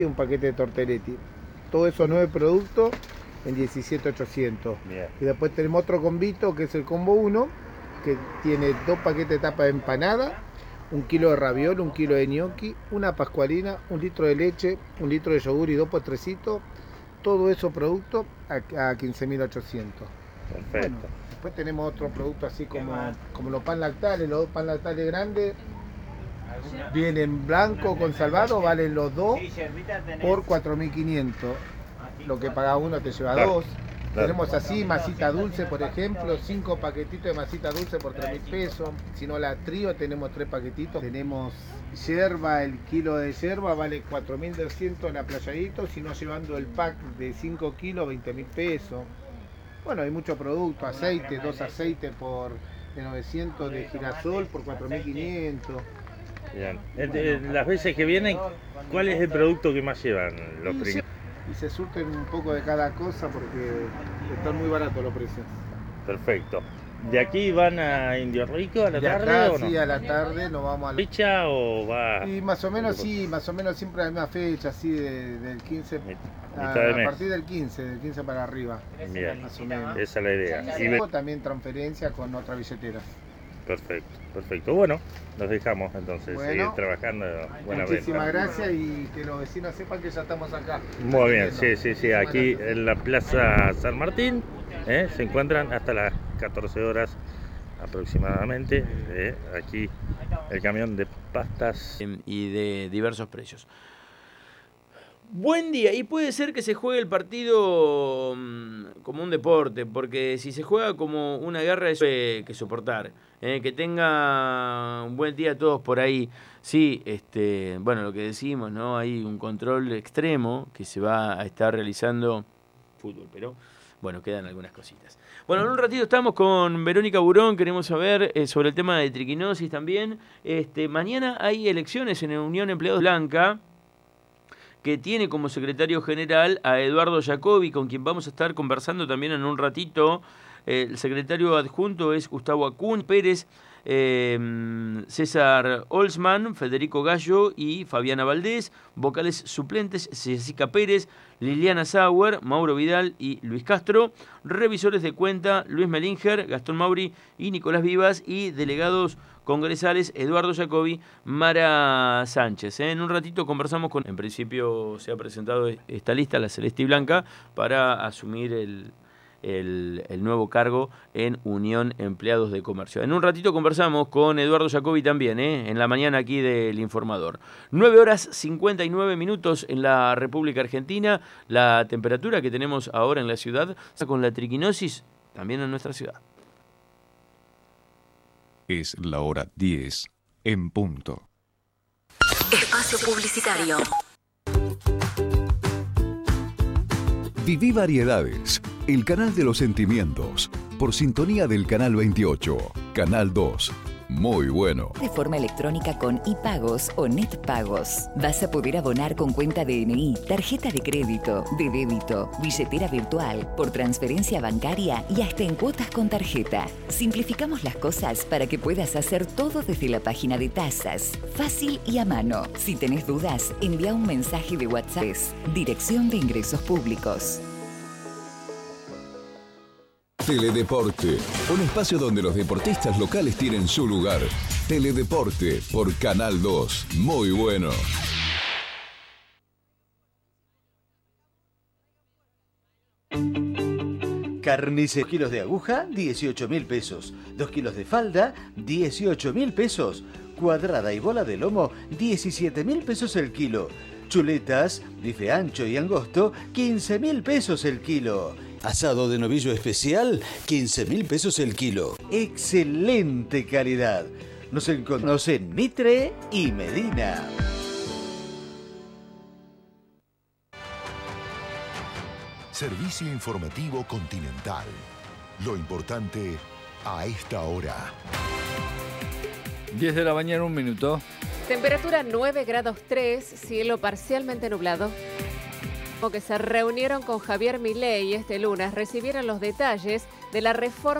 un paquete de tortelletti. Todo eso 9 productos en 17.800. Y después tenemos otro combito que es el combo 1, que tiene 2 paquetes de tapa de empanada, 1 kilo de raviol, 1 kilo de gnocchi, una pascualina, 1 litro de leche, 1 litro de yogur y 2 postrecitos. Todo eso producto a 15.800. Perfecto. Bueno, después tenemos otro producto así como los pan lactales. Los 2 pan lactales grandes vienen blanco con salvado, valen los 2 por 4.500. Lo que paga uno te lleva 2. Tenemos así masita dulce, por ejemplo, 5 paquetitos de masita dulce por 3.000 pesos. Si no la trío, tenemos 3 paquetitos. Tenemos yerba, el kilo de yerba vale 4.200 en la Playadito, si no llevando el pack de 5 kilos, 20.000 pesos. Bueno, hay mucho producto, aceite, 2 aceites de 900 de girasol por 4.500. Bien. Las veces que vienen, ¿cuál es el producto que más llevan los pringos? Y se surten un poco de cada cosa porque están muy baratos los precios. Perfecto. ¿De aquí van a Indio Rico a la tarde acá, o no? Sí, a la tarde nos vamos a la fecha o va. Y más o menos sí, más o menos siempre a la misma fecha, así del 15 mitad de mes. A partir del 15 para arriba. Bien, más o menos. Esa es la idea. Y luego también transferencia con otra billetera. Perfecto. Bueno, nos dejamos entonces seguir trabajando. Buena Muchísimas venta. gracias y que los vecinos sepan que ya estamos acá. Muy bien, sí. Aquí en la Plaza San Martín se encuentran hasta las 14 horas aproximadamente. Aquí el camión de pastas y de diversos precios. Buen día, y puede ser que se juegue el partido como un deporte, porque si se juega como una guerra eso hay que soportar. Que tenga un buen día todos por ahí. Sí, bueno, lo que decimos, ¿no? Hay un control extremo que se va a estar realizando fútbol, pero bueno, quedan algunas cositas. Bueno, en un ratito estamos con Verónica Burón, queremos saber sobre el tema de triquinosis también. Mañana hay elecciones en la Unión Empleados Blanca, que tiene como secretario general a Eduardo Jacobi, con quien vamos a estar conversando también en un ratito. El secretario adjunto es Gustavo Acún Pérez, César Olsman, Federico Gallo y Fabiana Valdés. Vocales suplentes, Jessica Pérez, Liliana Sauer, Mauro Vidal y Luis Castro. Revisores de cuenta, Luis Melinger, Gastón Mauri y Nicolás Vivas. Y delegados congresales, Eduardo Jacobi, Mara Sánchez. En un ratito conversamos con... En principio se ha presentado esta lista, la celeste y blanca, para asumir el nuevo cargo en Unión Empleados de Comercio. En un ratito conversamos con Eduardo Jacobi también, en la mañana aquí del Informador. 9 horas 59 minutos en la República Argentina. La temperatura que tenemos ahora en la ciudad, con la triquinosis, también en nuestra ciudad. Es la hora 10 en punto. Espacio publicitario. Viví Variedades, el canal de los sentimientos, por sintonía del Canal 28, Canal 2. Muy bueno. De forma electrónica con iPagos o NetPagos. Vas a poder abonar con cuenta DNI, tarjeta de crédito, de débito, billetera virtual, por transferencia bancaria y hasta en cuotas con tarjeta. Simplificamos las cosas para que puedas hacer todo desde la página de tasas. Fácil y a mano. Si tenés dudas, envía un mensaje de WhatsApp. Dirección de Ingresos Públicos. Teledeporte, un espacio donde los deportistas locales tienen su lugar. Teledeporte por Canal 2. Muy bueno. Carnicería. 2 kilos de aguja, 18.000 pesos. 2 kilos de falda, 18.000 pesos. Cuadrada y bola de lomo, 17.000 pesos el kilo. Chuletas, bife ancho y angosto, 15.000 pesos el kilo. Asado de novillo especial, 15.000 pesos el kilo. Excelente calidad. Nos encontramos en Mitre y Medina. Servicio informativo Continental. Lo importante a esta hora. 10 de la mañana, 1 minuto. Temperatura 9 grados 3, cielo parcialmente nublado. Que se reunieron con Javier Milei este lunes recibieron los detalles de la reforma